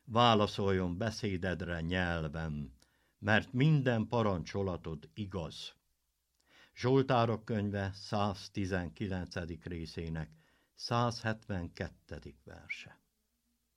válaszoljon beszédedre nyelvem, mert minden parancsolatod igaz. Zsoltárok könyve 119. részének 172. verse.